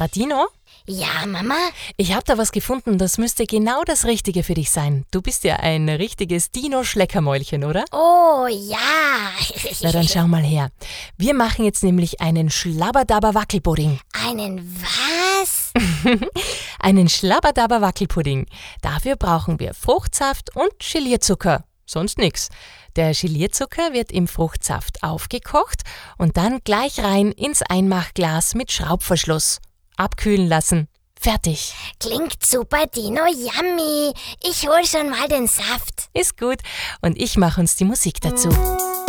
Radino? Ja, Mama? Ich habe da was gefunden, das müsste genau das Richtige für dich sein. Du bist ja ein richtiges Dino-Schleckermäulchen, oder? Oh, ja. Na dann schau mal her. Wir machen jetzt nämlich einen Schlabberdaber-Wackelpudding. Einen was? Einen Schlabberdaber-Wackelpudding. Dafür brauchen wir Fruchtsaft und Gelierzucker. Sonst nix. Der Gelierzucker wird im Fruchtsaft aufgekocht und dann gleich rein ins Einmachglas mit Schraubverschluss. Abkühlen lassen. Fertig. Klingt super, Dino, yummy. Ich hol schon mal den Saft. Ist gut. Und ich mache uns die Musik dazu.